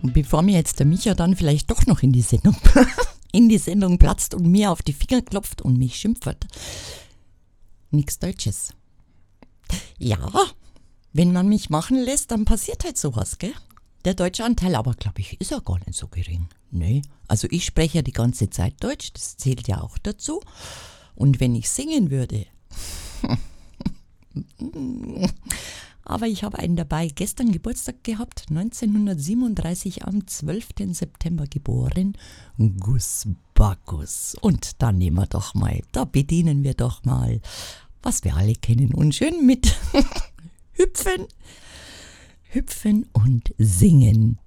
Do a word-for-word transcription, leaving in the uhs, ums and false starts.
bevor mir jetzt der Micha dann vielleicht doch noch in die Sendung, in die Sendung platzt und mir auf die Finger klopft und mich schimpft. Nichts Deutsches. Ja, wenn man mich machen lässt, dann passiert halt sowas, gell? Der deutsche Anteil, aber glaube ich, ist ja gar nicht so gering. Nee, also ich spreche ja die ganze Zeit Deutsch, das zählt ja auch dazu. Und wenn ich singen würde, aber ich habe einen dabei, gestern Geburtstag gehabt, neunzehnhundertsiebenunddreißig am zwölften September geboren, Gus Bacchus. Und da nehmen wir doch mal, da bedienen wir doch mal, was wir alle kennen und schön mit hüpfen, hüpfen und singen.